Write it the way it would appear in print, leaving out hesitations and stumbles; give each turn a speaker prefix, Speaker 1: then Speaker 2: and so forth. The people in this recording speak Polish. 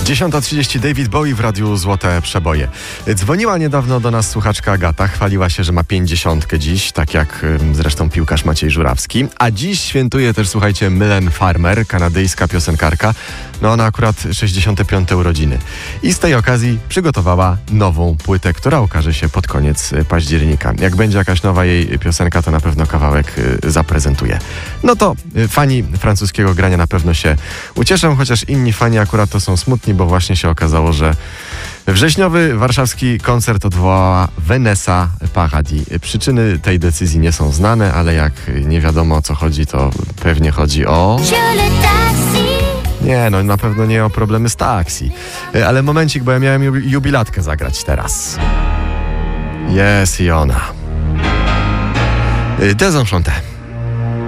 Speaker 1: 10:30 David Bowie w Radiu Złote Przeboje. Dzwoniła niedawno do nas słuchaczka Agata, chwaliła się, że ma 50 dziś, tak jak zresztą piłkarz Maciej Żurawski. A dziś świętuje też, słuchajcie, Mylene Farmer, kanadyjska piosenkarka. No ona akurat 65 urodziny. I z tej okazji przygotowała nową płytę, która ukaże się pod koniec października. Jak będzie jakaś nowa jej piosenka, to na pewno kawałek zaprezentuje. No to fani francuskiego grania na pewno się ucieszą, chociaż inni fani akurat to są smutni, bo właśnie się okazało, że wrześniowy warszawski koncert odwołała Vanessa Paradis. Przyczyny tej decyzji nie są znane, ale jak nie wiadomo o co chodzi, to pewnie chodzi o... Nie, no na pewno nie o problemy z taksi. Ale momencik, bo ja miałem jubilatkę zagrać teraz. Jest i ona. Désenchanté.